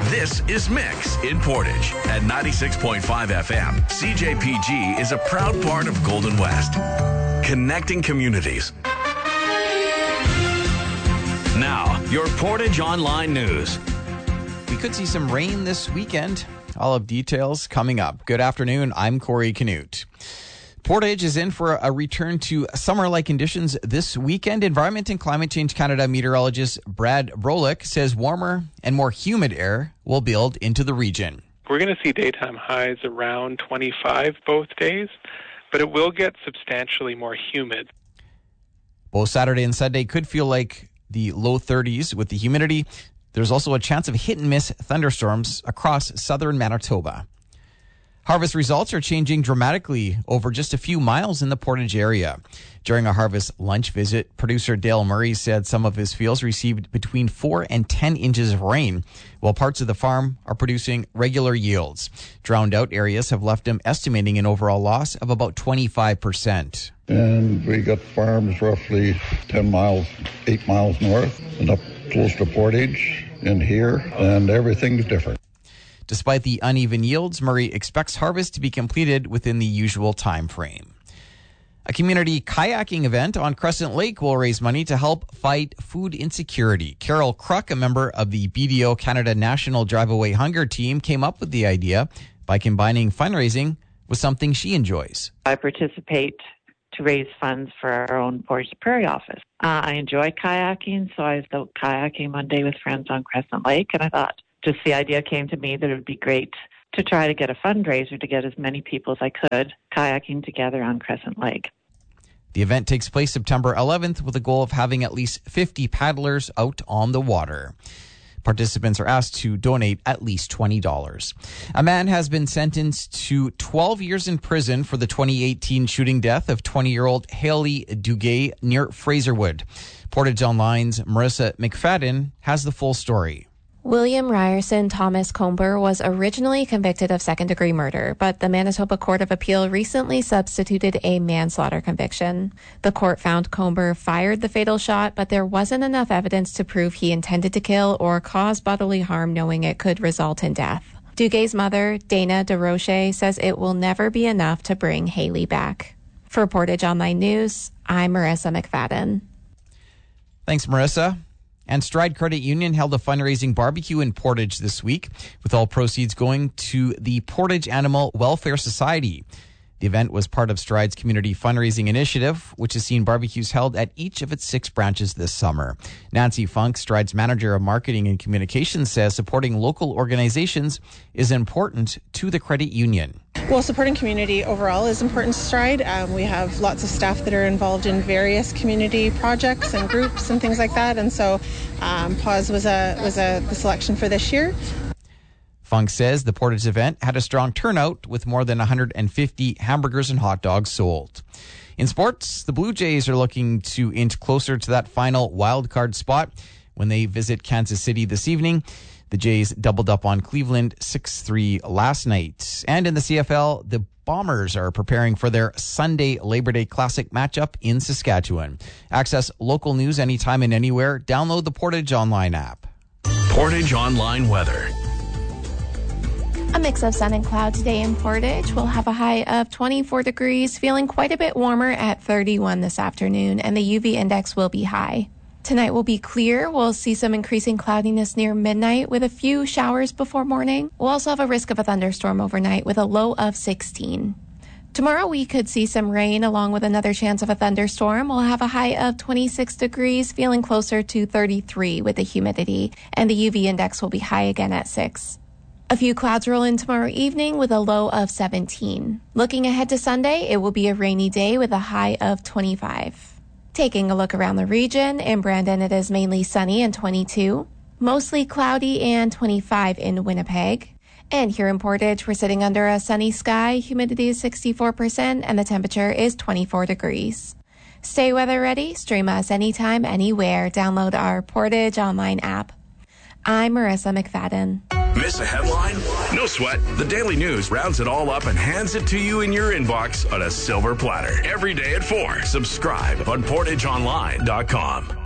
This is Mix in Portage at 96.5 FM. CJPG is a proud part of Golden West, connecting communities. Now, your Portage Online News. We could see some rain this weekend. All of details coming up. Good afternoon. I'm Corey Canute. Portage is in for a return to summer-like conditions this weekend. Environment and Climate Change Canada meteorologist Brad Brolick says warmer and more humid air will build into the region. We're going to see daytime highs around 25 both days, but it will get substantially more humid. Both Saturday and Sunday could feel like the low 30s with the humidity. There's also a chance of hit-and-miss thunderstorms across southern Manitoba. Harvest results are changing dramatically over just a few miles in the Portage area. During a harvest lunch visit, producer Dale Murray said some of his fields received between 4 and 10 inches of rain, while parts of the farm are producing regular yields. Drowned out areas have left him estimating an overall loss of about 25%. And we got farms roughly 10 miles, 8 miles north and up close to Portage in here, and everything's different. Despite the uneven yields, Murray expects harvest to be completed within the usual time frame. A community kayaking event on Crescent Lake will raise money to help fight food insecurity. Carol Kruk, a member of the BDO Canada National Drive Away Hunger team, came up with the idea by combining fundraising with something she enjoys. I participate to raise funds for our own Portage Prairie office. I enjoy kayaking, so I was out kayaking one day with friends on Crescent Lake, and I thought just the idea came to me that it would be great to try to get a fundraiser to get as many people as I could kayaking together on Crescent Lake. The event takes place September 11th with a goal of having at least 50 paddlers out on the water. Participants are asked to donate at least $20. A man has been sentenced to 12 years in prison for the 2018 shooting death of 20-year-old Haley Duguay near Fraserwood. Portage Online's Marissa McFadden has the full story. William Ryerson Thomas Comber was originally convicted of second-degree murder, but the Manitoba Court of Appeal recently substituted a manslaughter conviction. The court found Comber fired the fatal shot, but there wasn't enough evidence to prove he intended to kill or cause bodily harm, knowing it could result in death. Duguay's mother, Dana DeRoche, says it will never be enough to bring Haley back. For Portage Online News, I'm Marissa McFadden. Thanks, Marissa. And Stride Credit Union held a fundraising barbecue in Portage this week, with all proceeds going to the Portage Animal Welfare Society. The event was part of Stride's community fundraising initiative, which has seen barbecues held at each of its 6 branches this summer. Nancy Funk, Stride's manager of marketing and communications, says supporting local organizations is important to the credit union. Well, supporting community overall is important to Stride. We have lots of staff that are involved in various community projects and groups and things like that, and so PAWS was the selection for this year. Funk says the Portage event had a strong turnout with more than 150 hamburgers and hot dogs sold. In sports, the Blue Jays are looking to inch closer to that final wild card spot when they visit Kansas City this evening. The Jays doubled up on Cleveland 6-3 last night. And in the CFL, the Bombers are preparing for their Sunday Labor Day Classic matchup in Saskatchewan. Access local news anytime and anywhere. Download the Portage Online app. Portage Online weather. A mix of sun and cloud today in Portage. We'll have a high of 24 degrees, feeling quite a bit warmer at 31 this afternoon, and the UV index will be high. Tonight will be clear. We'll see some increasing cloudiness near midnight with a few showers before morning. We'll also have a risk of a thunderstorm overnight with a low of 16. Tomorrow we could see some rain along with another chance of a thunderstorm. We'll have a high of 26 degrees, feeling closer to 33 with the humidity, and the UV index will be high again at 6. A few clouds roll in tomorrow evening with a low of 17. Looking ahead to Sunday, it will be a rainy day with a high of 25. Taking a look around the region, in Brandon it is mainly sunny and 22. Mostly cloudy and 25 in Winnipeg. And here in Portage, we're sitting under a sunny sky, humidity is 64%, and the temperature is 24 degrees. Stay weather ready, stream us anytime, anywhere. Download our Portage Online app. I'm Marissa McFadden. Miss a headline? No sweat. The Daily News rounds it all up and hands it to you in your inbox on a silver platter. Every day at 4. Subscribe on PortageOnline.com.